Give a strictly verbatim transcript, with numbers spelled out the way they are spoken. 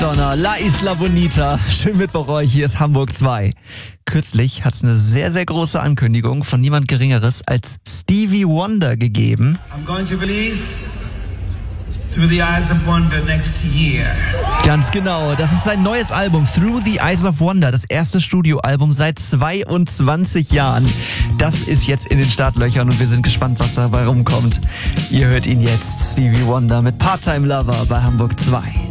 Madonna, La Isla Bonita. Schönen Mittwoch euch, hier ist Hamburg zwei. Kürzlich hat es eine sehr, sehr große Ankündigung von niemand Geringeres als Stevie Wonder gegeben. I'm going to release Through the Eyes of Wonder next year. Ganz genau, das ist sein neues Album Through the Eyes of Wonder, das erste Studioalbum seit zweiundzwanzig Jahren. Das ist jetzt in den Startlöchern und wir sind gespannt, was dabei rumkommt. Ihr hört ihn jetzt, Stevie Wonder mit Part-Time Lover bei Hamburg zwei.